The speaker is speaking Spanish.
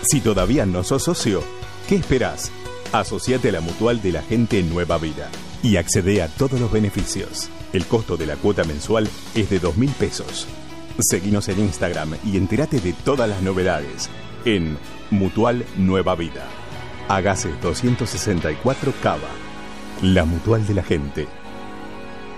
Si todavía no sos socio, ¿qué esperás? Asociate a la Mutual de la Gente Nueva Vida y accede a todos los beneficios. El costo de la cuota mensual es de 2.000 pesos. Seguinos en Instagram y entérate de todas las novedades en Mutual Nueva Vida. Hágase 264 Cava. La Mutual de la Gente.